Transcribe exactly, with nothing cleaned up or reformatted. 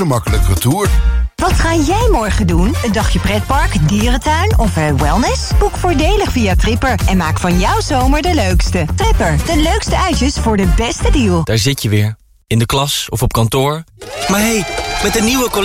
zo makkelijk retour. Wat ga jij morgen doen? Een dagje pretpark, dierentuin of uh, wellness? Boek voordelig via Tripper en maak van jouw zomer de leukste. Tripper, de leukste uitjes voor de beste deal. Daar zit je weer. In de klas of op kantoor. Maar hé, hey, met een nieuwe collega